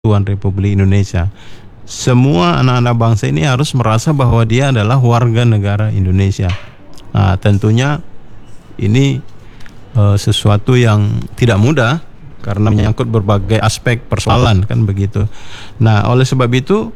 Kesatuan Republik Indonesia. Semua anak-anak bangsa ini harus merasa bahwa dia adalah warga negara Indonesia. Nah, tentunya ini sesuatu yang tidak mudah karena menyangkut berbagai aspek persoalan, kan begitu. Nah, oleh sebab itu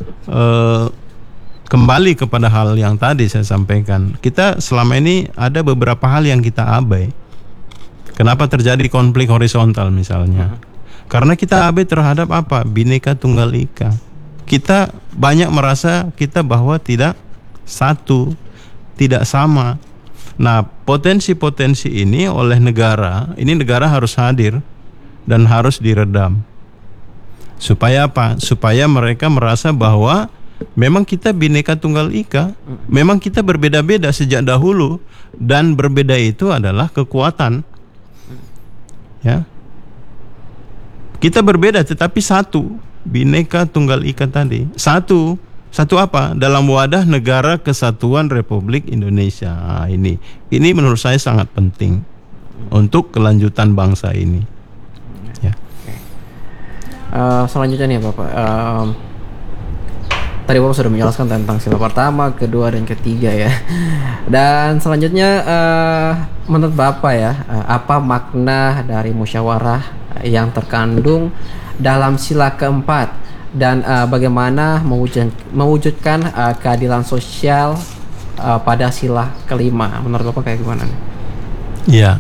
kembali kepada hal yang tadi saya sampaikan, kita selama ini ada beberapa hal yang kita abai. Kenapa terjadi konflik horizontal misalnya? Karena kita abai terhadap apa? Bhinneka Tunggal Ika. Kita banyak merasa kita bahwa tidak satu, tidak sama. Nah, potensi-potensi ini oleh negara, ini negara harus hadir dan harus diredam. Supaya apa? Supaya mereka merasa bahwa memang kita Bhinneka Tunggal Ika, memang kita berbeda-beda sejak dahulu, dan berbeda itu adalah kekuatan. Ya, kita berbeda tetapi satu. Bhinneka Tunggal Ika tadi satu apa? Dalam wadah negara Kesatuan Republik Indonesia. Nah, ini menurut saya sangat penting untuk kelanjutan bangsa ini. Ya. Selanjutnya nih Bapak, tadi Bapak sudah menjelaskan tentang sila pertama, kedua, dan ketiga ya. Dan selanjutnya menurut Bapak ya, apa makna dari musyawarah yang terkandung dalam sila keempat, dan bagaimana mewujudkan keadilan sosial pada sila kelima? Menurut Bapak kayak gimana nih? Ya,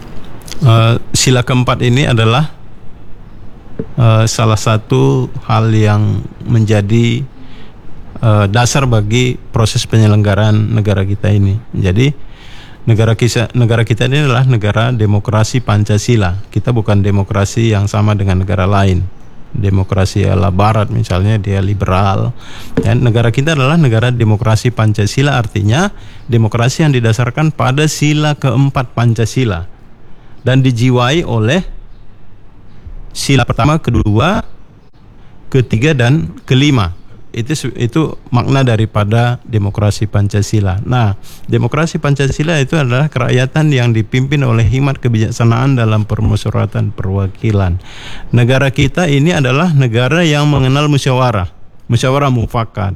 sila keempat ini adalah salah satu hal yang menjadi dasar bagi proses penyelenggaraan negara kita ini. Jadi negara kita ini adalah negara demokrasi Pancasila. Kita bukan demokrasi yang sama dengan negara lain. Demokrasi ala Barat misalnya dia liberal. Dan negara kita adalah negara demokrasi Pancasila, artinya demokrasi yang didasarkan pada sila keempat Pancasila dan dijiwai oleh sila pertama, kedua, ketiga, dan kelima. Itu makna daripada demokrasi Pancasila. Nah, demokrasi Pancasila itu adalah kerakyatan yang dipimpin oleh hikmat kebijaksanaan dalam permusyawaratan perwakilan. Negara kita ini adalah negara yang mengenal musyawarah mufakat.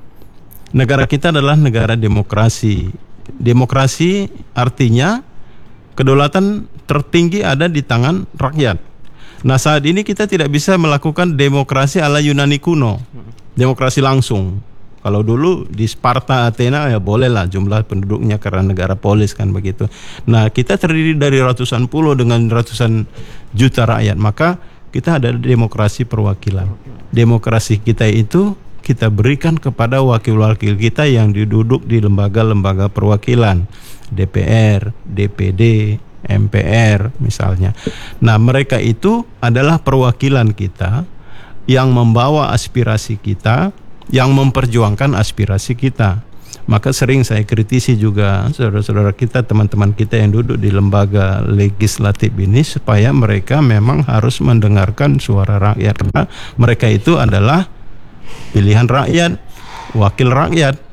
Negara kita adalah negara demokrasi. Demokrasi artinya kedaulatan tertinggi ada di tangan rakyat. Nah, saat ini kita tidak bisa melakukan demokrasi ala Yunani kuno. Demokrasi langsung. Kalau dulu di Sparta, Athena ya bolehlah jumlah penduduknya karena negara polis kan begitu. Nah, kita terdiri dari ratusan pulau dengan ratusan juta rakyat. Maka kita ada demokrasi perwakilan. Demokrasi kita itu kita berikan kepada wakil-wakil kita yang duduk di lembaga-lembaga perwakilan, DPR, DPD, MPR misalnya. Nah, mereka itu adalah perwakilan kita yang membawa aspirasi kita, yang memperjuangkan aspirasi kita. Maka sering saya kritisi juga saudara-saudara kita, teman-teman kita yang duduk di lembaga legislatif ini, supaya mereka memang harus mendengarkan suara rakyat, karena mereka itu adalah pilihan rakyat, wakil rakyat.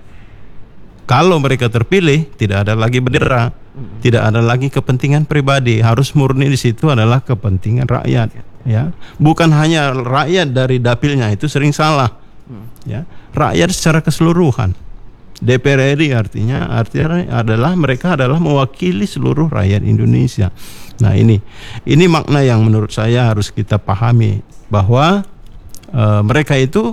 Kalau mereka terpilih, tidak ada lagi bendera, tidak ada lagi kepentingan pribadi, harus murni di situ adalah kepentingan rakyat. Ya, bukan hanya rakyat dari dapilnya, itu sering salah. Ya, rakyat secara keseluruhan. DPR RI artinya adalah mereka adalah mewakili seluruh rakyat Indonesia. Nah, ini makna yang menurut saya harus kita pahami, bahwa mereka itu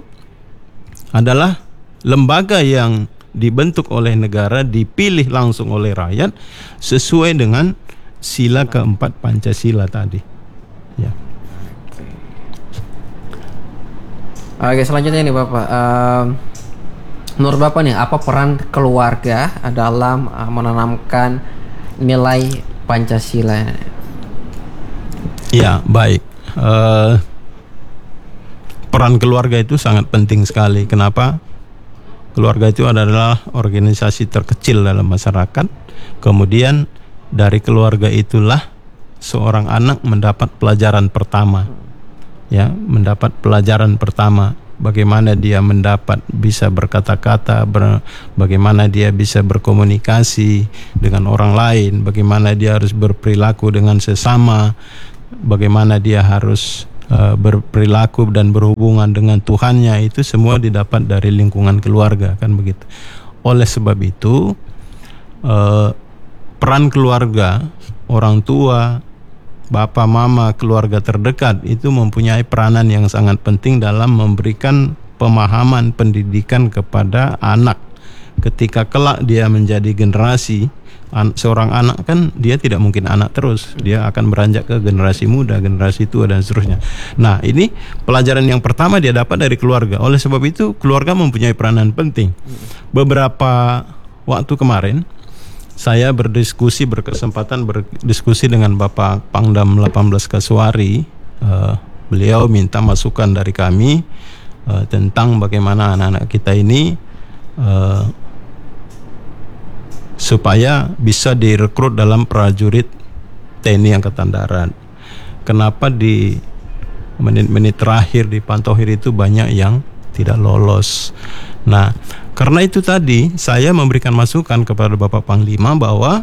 adalah lembaga yang dibentuk oleh negara, dipilih langsung oleh rakyat sesuai dengan sila keempat Pancasila tadi. Ya. Oke, selanjutnya nih Bapak, menurut Bapak nih, apa peran keluarga dalam menanamkan nilai Pancasila? Ya, baik. Peran keluarga itu sangat penting sekali. Kenapa? Keluarga itu adalah organisasi terkecil dalam masyarakat. Kemudian dari keluarga itulah seorang anak mendapat pelajaran pertama. Ya, mendapat pelajaran pertama, bagaimana dia bisa berkata-kata, bagaimana dia bisa berkomunikasi dengan orang lain, bagaimana dia harus berperilaku dengan sesama, bagaimana dia harus berperilaku dan berhubungan dengan Tuhannya, itu semua didapat dari lingkungan keluarga, kan begitu. Oleh sebab itu peran keluarga, orang tua, bapak, mama, keluarga terdekat itu mempunyai peranan yang sangat penting dalam memberikan pemahaman pendidikan kepada anak. Ketika kelak dia menjadi generasi, seorang anak kan dia tidak mungkin anak terus, dia akan beranjak ke generasi muda, generasi tua dan seterusnya. Nah, ini pelajaran yang pertama dia dapat dari keluarga. Oleh sebab itu keluarga mempunyai peranan penting. Beberapa waktu kemarin saya berkesempatan berdiskusi dengan Bapak Pangdam 18 Kasuari. Beliau minta masukan dari kami tentang bagaimana anak-anak kita ini supaya bisa direkrut dalam prajurit TNI Angkatan Darat. Kenapa di menit-menit terakhir di Pantohir itu banyak yang tidak lolos. Nah, karena itu tadi saya memberikan masukan kepada Bapak Panglima bahwa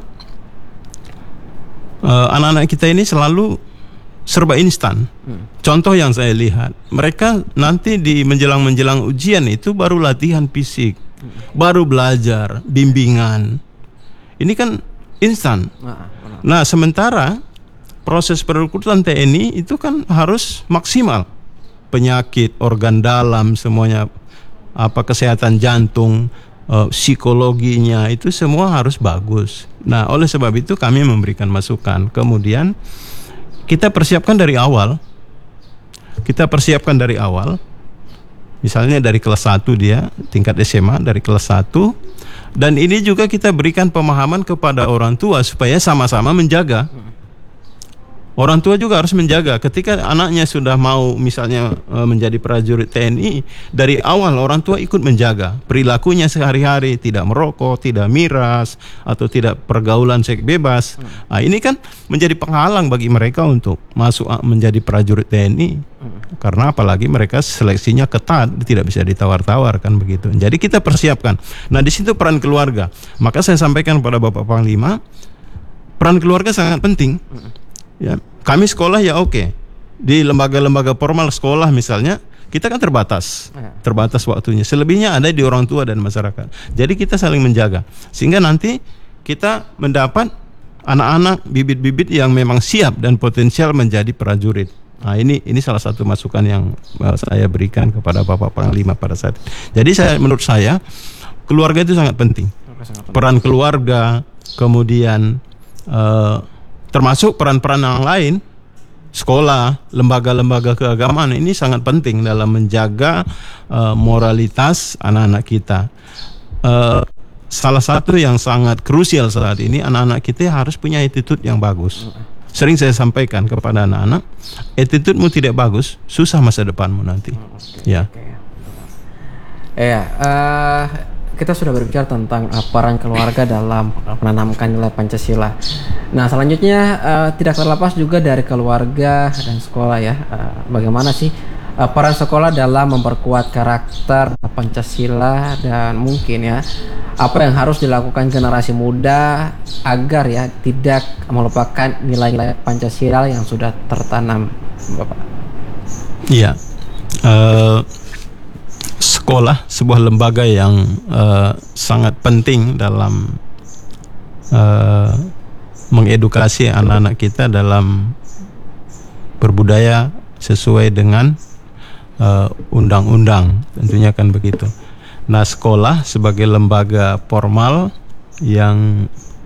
anak-anak kita ini selalu serba instan. Contoh yang saya lihat, mereka nanti di menjelang ujian itu baru latihan fisik, baru belajar, bimbingan. Ini kan instan. Nah, sementara proses perekrutan TNI itu kan harus maksimal. Penyakit, organ dalam, semuanya, kesehatan jantung, psikologinya itu semua harus bagus. Nah, oleh sebab itu kami memberikan masukan. Kemudian kita persiapkan dari awal. Misalnya dari kelas 1 dia tingkat SMA, dari kelas 1. Dan ini juga kita berikan pemahaman kepada orang tua supaya sama-sama menjaga. Orang tua juga harus menjaga. Ketika anaknya sudah mau misalnya menjadi prajurit TNI, dari awal orang tua ikut menjaga perilakunya sehari-hari, tidak merokok, tidak miras, atau tidak pergaulan seks bebas. Nah, ini kan menjadi penghalang bagi mereka untuk masuk menjadi prajurit TNI. Karena apalagi mereka seleksinya ketat, tidak bisa ditawar-tawar, kan begitu. Jadi kita persiapkan. Nah, di situ peran keluarga. Maka saya sampaikan kepada Bapak Panglima, peran keluarga sangat penting. Ya, kami sekolah ya oke. Di lembaga-lembaga formal sekolah misalnya, kita kan terbatas waktunya. Selebihnya ada di orang tua dan masyarakat. Jadi kita saling menjaga sehingga nanti kita mendapat anak-anak bibit-bibit yang memang siap dan potensial menjadi prajurit. Nah, ini salah satu masukan yang saya berikan kepada Bapak Panglima pada saat itu. Jadi menurut saya keluarga itu sangat penting. Peran keluarga, kemudian termasuk peran-peran yang lain, sekolah, lembaga-lembaga keagamaan ini sangat penting dalam menjaga moralitas anak-anak kita. Salah satu yang sangat krusial saat ini, anak-anak kita harus punya attitude yang bagus. Sering saya sampaikan kepada anak-anak, attitude-mu tidak bagus, susah masa depanmu nanti. Kita sudah berbicara tentang peran keluarga dalam menanamkan nilai Pancasila. Nah, selanjutnya tidak terlepas juga dari keluarga dan sekolah ya. Bagaimana sih peran sekolah dalam memperkuat karakter Pancasila, dan mungkin ya apa yang harus dilakukan generasi muda agar ya tidak melupakan nilai-nilai Pancasila yang sudah tertanam, Bapak? Iya. Sekolah sebuah lembaga yang sangat penting dalam mengedukasi anak-anak kita dalam berbudaya sesuai dengan undang-undang, tentunya kan begitu. Nah, sekolah sebagai lembaga formal yang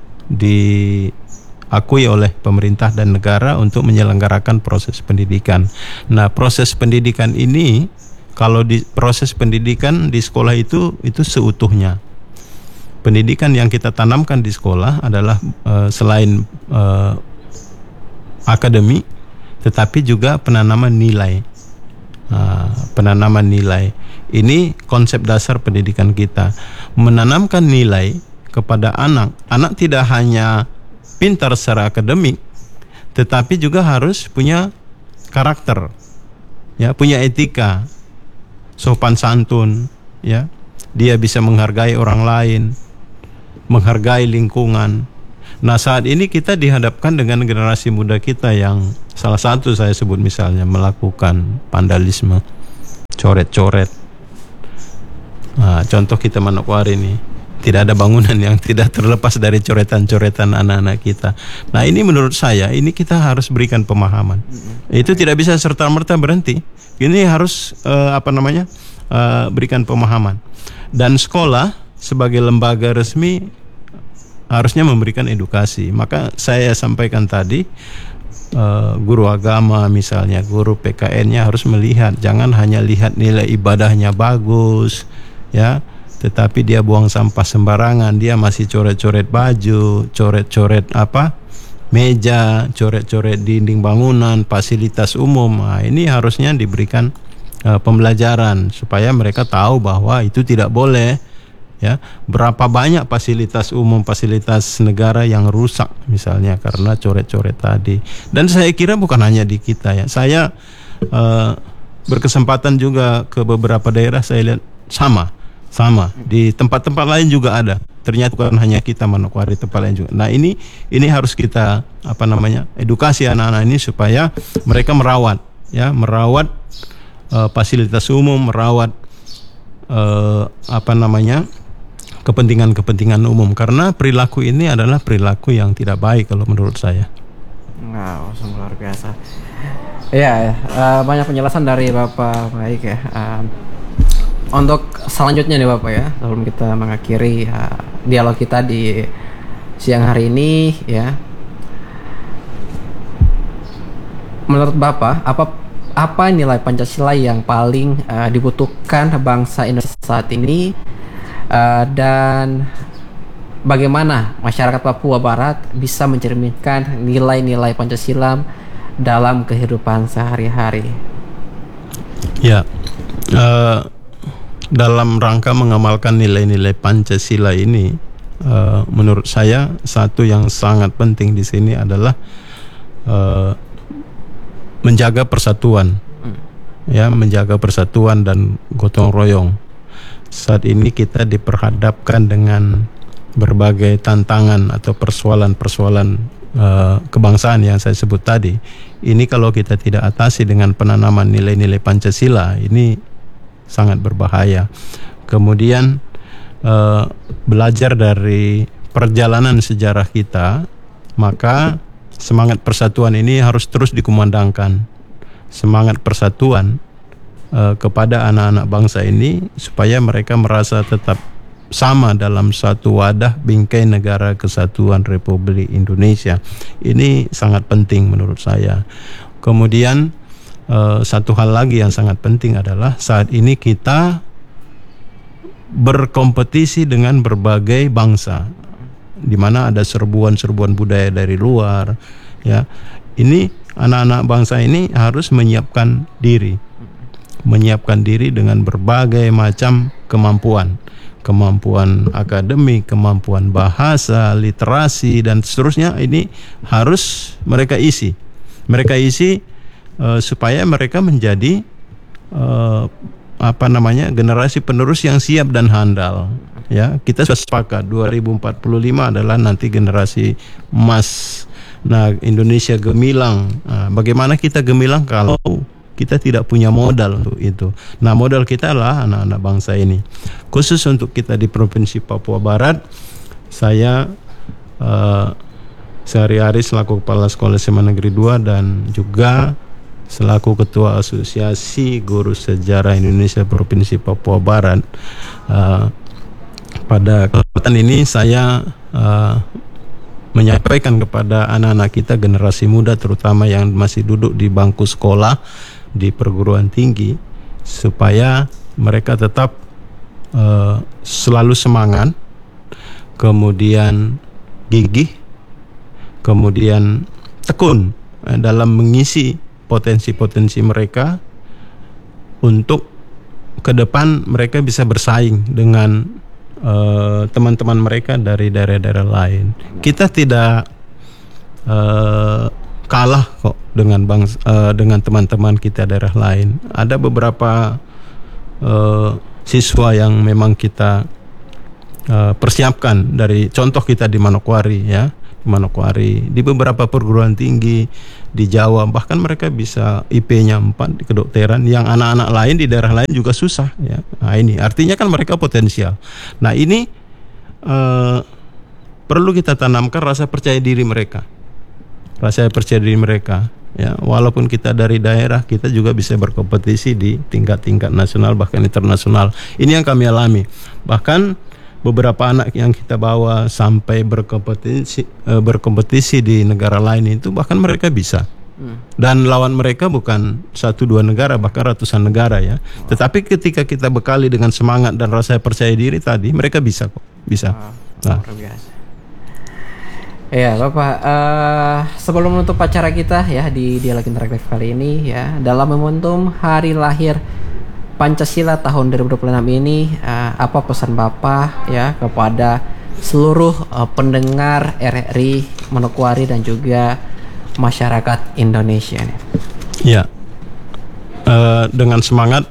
diakui oleh pemerintah dan negara untuk menyelenggarakan proses pendidikan. Nah, proses pendidikan ini, kalau di proses pendidikan di sekolah itu seutuhnya. Pendidikan yang kita tanamkan di sekolah adalah selain akademik, tetapi juga penanaman nilai. Penanaman nilai ini konsep dasar pendidikan kita. Menanamkan nilai kepada anak. Anak tidak hanya pintar secara akademik, tetapi juga harus punya karakter, ya, punya etika, sopan santun, ya. Dia bisa menghargai orang lain, menghargai lingkungan. Nah, saat ini kita dihadapkan dengan generasi muda kita yang Salah satu saya sebut misalnya melakukan vandalisme, coret-coret. Nah, contoh kita Manokwari ini, tidak ada bangunan yang tidak terlepas dari coretan-coretan anak-anak kita. Nah, ini menurut saya ini kita harus berikan pemahaman. Itu tidak bisa serta-merta berhenti. Ini harus berikan pemahaman. Dan sekolah sebagai lembaga resmi harusnya memberikan edukasi. Maka saya sampaikan tadi, guru agama misalnya, guru PKN-nya harus melihat, jangan hanya lihat nilai ibadahnya bagus, ya, tetapi dia buang sampah sembarangan, dia masih coret-coret baju, coret-coret meja, coret-coret dinding bangunan, fasilitas umum. Nah, ini harusnya diberikan pembelajaran supaya mereka tahu bahwa itu tidak boleh. Ya, berapa banyak fasilitas umum, fasilitas negara yang rusak misalnya karena coret-coret tadi. Dan saya kira bukan hanya di kita ya. Saya berkesempatan juga ke beberapa daerah, saya lihat sama di tempat-tempat lain juga ada. Ternyata bukan hanya kita Manokwari, tempat lain juga. Nah, ini harus kita edukasi anak-anak ini supaya mereka merawat fasilitas umum, merawat kepentingan umum, karena perilaku ini adalah perilaku yang tidak baik kalau menurut saya. Wow, sungguh luar biasa. Ya, banyak penjelasan dari Bapak, baik ya. Untuk selanjutnya nih Bapak ya, sebelum kita mengakhiri dialog kita di siang hari ini ya. Menurut Bapak, apa nilai Pancasila yang paling dibutuhkan bangsa Indonesia saat ini? Dan bagaimana masyarakat Papua Barat bisa mencerminkan nilai-nilai Pancasila dalam kehidupan sehari-hari? Ya, dalam rangka mengamalkan nilai-nilai Pancasila ini, menurut saya satu yang sangat penting di sini adalah menjaga persatuan, ya, menjaga persatuan dan gotong royong. Saat ini kita diperhadapkan dengan berbagai tantangan atau persoalan-persoalan kebangsaan yang saya sebut tadi. Ini kalau kita tidak atasi dengan penanaman nilai-nilai Pancasila, ini sangat berbahaya. Kemudian belajar dari perjalanan sejarah kita, maka semangat persatuan ini harus terus dikumandangkan. Semangat persatuan kepada anak-anak bangsa ini supaya mereka merasa tetap sama dalam satu wadah bingkai negara kesatuan Republik Indonesia. Ini sangat penting menurut saya. Kemudian satu hal lagi yang sangat penting adalah saat ini kita berkompetisi dengan berbagai bangsa, di mana ada serbuan-serbuan budaya dari luar, ya. Ini anak-anak bangsa ini harus menyiapkan diri dengan berbagai macam kemampuan akademik, kemampuan bahasa, literasi dan seterusnya. Ini harus mereka isi supaya mereka menjadi generasi penerus yang siap dan handal. Ya, kita sudah sepakat 2045 adalah nanti generasi emas. Nah, Indonesia gemilang. Nah, bagaimana kita gemilang kalau kita tidak punya modal untuk itu? Nah, modal kita adalah anak-anak bangsa ini. Khusus untuk kita di Provinsi Papua Barat, saya sehari-hari selaku Kepala Sekolah SMA Negeri 2 dan juga selaku Ketua Asosiasi Guru Sejarah Indonesia Provinsi Papua Barat. Pada kesempatan ini saya menyampaikan kepada anak-anak kita, generasi muda terutama yang masih duduk di bangku sekolah di perguruan tinggi, supaya mereka tetap selalu semangat, kemudian gigih, kemudian tekun dalam mengisi potensi-potensi mereka untuk ke depan mereka bisa bersaing dengan teman-teman mereka dari daerah-daerah lain. Kita tidak kalah kok dengan teman-teman kita daerah lain. Ada beberapa siswa yang memang kita persiapkan, dari contoh kita di Manokwari ya, di beberapa perguruan tinggi di Jawa, bahkan mereka bisa IP-nya 4 di kedokteran, yang anak-anak lain di daerah lain juga susah ya. Nah, ini artinya kan mereka potensial. Nah, ini perlu kita tanamkan rasa percaya diri mereka. Rasa percaya diri mereka ya, walaupun kita dari daerah, kita juga bisa berkompetisi di tingkat-tingkat nasional bahkan internasional. Ini yang kami alami. Bahkan beberapa anak yang kita bawa sampai berkompetisi di negara lain itu bahkan mereka bisa. Dan lawan mereka bukan 1-2 negara, bahkan ratusan negara ya. Tetapi ketika kita bekali dengan semangat dan rasa percaya diri tadi, mereka bisa kok, bisa. Nah, Luar biasa. Ya Bapak, sebelum menutup acara kita ya di Dialog Interaktif kali ini ya, dalam momentum hari lahir Pancasila tahun 2026 ini, apa pesan Bapak ya kepada seluruh pendengar RRI Manokwari dan juga masyarakat Indonesia nih? Ya, dengan semangat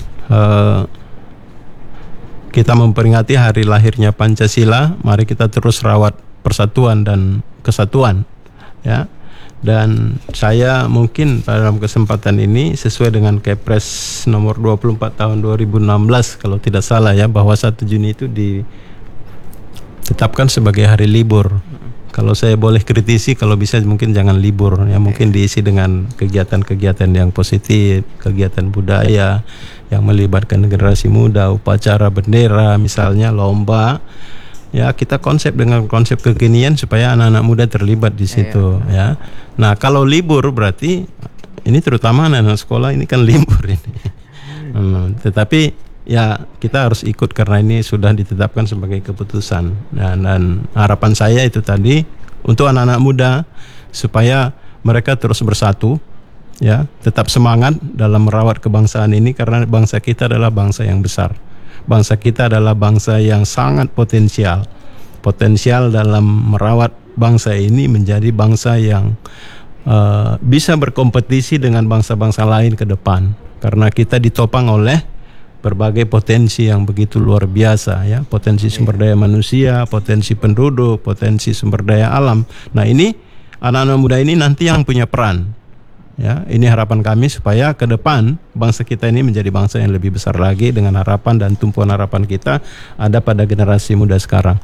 kita memperingati hari lahirnya Pancasila, mari kita terus rawat persatuan dan kesatuan ya. Dan saya mungkin pada dalam kesempatan ini sesuai dengan Kepres nomor 24 tahun 2016 kalau tidak salah ya, bahwa 1 Juni itu ditetapkan sebagai hari libur. Kalau saya boleh kritisi, kalau bisa mungkin jangan libur ya, mungkin diisi dengan kegiatan-kegiatan yang positif, kegiatan budaya yang melibatkan generasi muda, upacara bendera misalnya, lomba. Ya, kita konsep dengan konsep kekinian supaya anak-anak muda terlibat di situ ya. Nah, kalau libur berarti ini terutama anak-anak sekolah ini kan libur ini. Tetapi ya kita harus ikut karena ini sudah ditetapkan sebagai keputusan. Dan harapan saya itu tadi untuk anak-anak muda supaya mereka terus bersatu ya, tetap semangat dalam merawat kebangsaan ini karena bangsa kita adalah bangsa yang besar. Bangsa kita adalah bangsa yang sangat potensial dalam merawat bangsa ini menjadi bangsa yang bisa berkompetisi dengan bangsa-bangsa lain ke depan, karena kita ditopang oleh berbagai potensi yang begitu luar biasa ya, potensi sumber daya manusia, potensi penduduk, potensi sumber daya alam. Nah, ini anak-anak muda ini nanti yang punya peran. Ya, ini harapan kami supaya ke depan bangsa kita ini menjadi bangsa yang lebih besar lagi, dengan harapan dan tumpuan harapan kita ada pada generasi muda sekarang.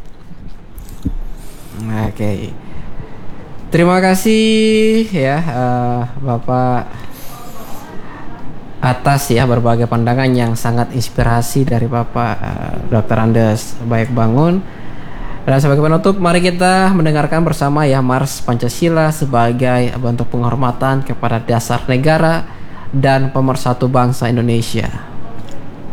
Oke. Terima kasih ya Bapak atas ya berbagai pandangan yang sangat inspirasi dari Bapak Dr. Andes Baekbangun. Dan sebagai penutup, mari kita mendengarkan bersama ya Mars Pancasila sebagai bentuk penghormatan kepada dasar negara dan pemersatu bangsa Indonesia.